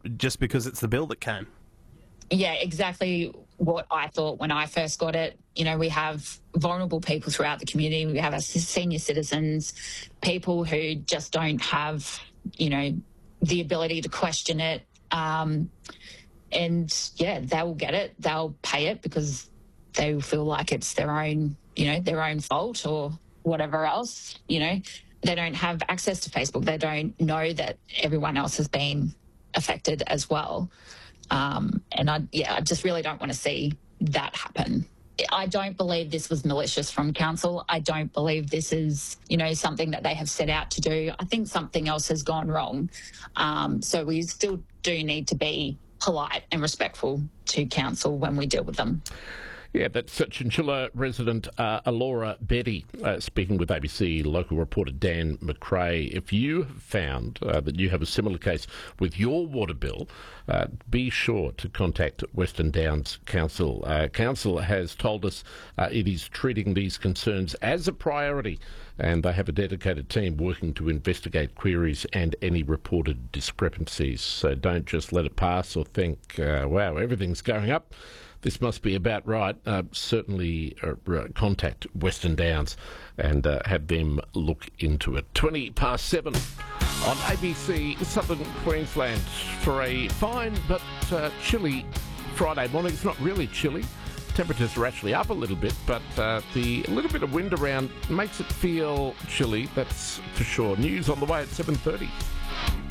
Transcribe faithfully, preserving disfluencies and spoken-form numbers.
just because it's the bill that came. Yeah, exactly what I thought when I first got it. You know, we have vulnerable people throughout the community. We have our senior citizens, people who just don't have, you know, the ability to question it. Um, and, yeah, they will get it. They'll pay it because they feel like it's their own, you know, their own fault or whatever else. You know, they don't have access to Facebook. They don't know that everyone else has been affected as well. Um, and I, yeah, I just really don't want to see that happen. I don't believe this was malicious from council. I don't believe this is, you know, something that they have set out to do. I think something else has gone wrong. Um, so we still do need to be polite and respectful to council when we deal with them. Yeah, that's uh, Chinchilla resident uh, Alora Betty uh, speaking with A B C local reporter Dan McRae. If you have found uh, that you have a similar case with your water bill, uh, be sure to contact Western Downs Council. Uh, Council has told us uh, it is treating these concerns as a priority, and they have a dedicated team working to investigate queries and any reported discrepancies. So don't just let it pass or think, uh, wow, everything's going up. This must be about right. Uh, certainly uh, contact Western Downs and uh, have them look into it. twenty past seven on A B C Southern Queensland for a fine but uh, chilly Friday morning. It's not really chilly. Temperatures are actually up a little bit, but uh, the little bit of wind around makes it feel chilly, that's for sure. News on the way at seven thirty.